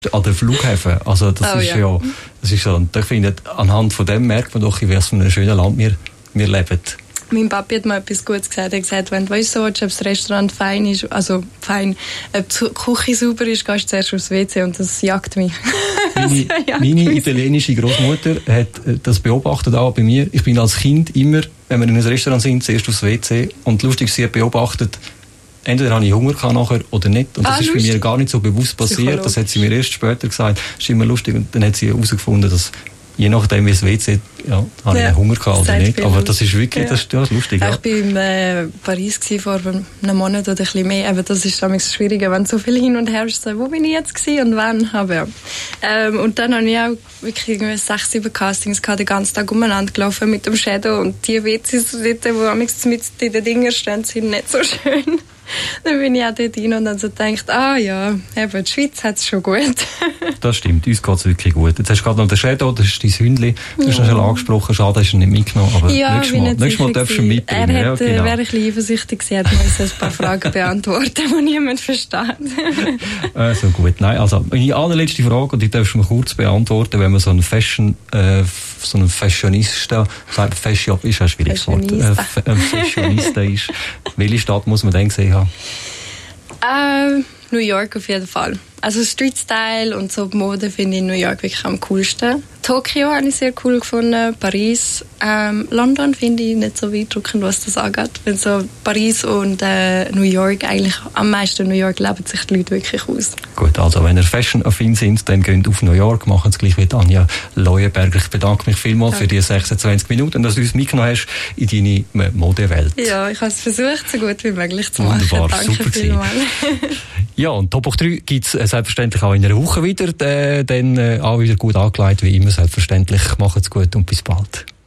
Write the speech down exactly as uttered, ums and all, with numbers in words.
An den Flughäfen, also das oh, ist ja, ja, das ist so, und ich finde, anhand von dem merkt man doch, in was für einem schönen Land wir, wir leben. Mein Papi hat mal etwas Gutes gesagt. Er hat gesagt, wenn du weißt, so, ob das Restaurant fein ist, also fein, ob die Küche sauber ist, gehst du zuerst aufs W C und das jagt mich. Meine, jagt meine mich. italienische Großmutter hat das beobachtet auch bei mir. Ich bin als Kind immer, wenn wir in einem Restaurant sind, zuerst aufs W C und lustig, sie hat beobachtet, entweder habe ich Hunger gehabt nachher oder nicht. Und das ah, ist lustig. bei mir gar nicht so bewusst passiert. Das hat sie mir erst später gesagt. Das ist immer lustig. Und dann hat sie herausgefunden, dass je nachdem, wie es W C, ja, habe ja, ich Hunger gehabt oder nicht. Aber das ist wirklich, ja. das ist, das ist lustig. Ja. Ich war in äh, Paris vor einem Monat oder ein bisschen mehr. Aber das ist das Schwierige, wenn so viel hin und her ist. So, wo bin ich jetzt gewesen und wann? Aber, ja. ähm, und dann habe ich auch wirklich sechs, sieben Castings gehabt, den ganzen Tag umeinander gelaufen mit dem Shadow. Und die W Cs, die mit den Dingen stehen, sind nicht so schön. Dann bin ich auch dort rein und dann so gedacht, ah ja, eben, die Schweiz hat es schon gut. Das stimmt, uns geht es wirklich gut. Jetzt hast du gerade noch den Shadow, das ist dein Hündchen, du hast ja. ihn schon angesprochen, schade, hast du ihn nicht mitgenommen, aber ja, nächstes Mal, nächstes Mal darfst du ihn mitbringen. Er hat, ja, genau. wäre ein bisschen eifersüchtig gewesen, hat mir ein paar Fragen beantworten, die niemand versteht. Also gut, nein, also meine allerletzte Frage, und die darfst du mir kurz beantworten, wenn man so ein Fashion, äh, so ein Fashionista, sagt Fashion ist ein schwieriges Wort, äh, ein Fashionista ist, welche Stadt muss man dann gesehen haben? Uh, New York auf jeden Fall. Also Street-Style und so Mode finde ich in New York wirklich am coolsten. Tokio habe ich sehr cool gefunden, Paris. Ähm, London finde ich nicht so beeindruckend, was das angeht. Wenn so Paris und äh, New York, eigentlich am meisten in New York leben sich die Leute wirklich aus. Gut, also wenn ihr fashion-affin sind, dann geht auf New York, machen es gleich wie Anja Leuenberger. Ich bedanke mich vielmals ja. für die sechsundzwanzig Minuten, dass du uns mitgenommen hast in deine Modewelt. Ja, ich habe es versucht, so gut wie möglich zu machen. Wunderbar, Danke super vielmals. Ja, und Top drei gibt es selbstverständlich auch in einer Woche wieder, äh, dann äh, auch wieder gut angelegt, wie immer selbstverständlich. Macht's gut und bis bald.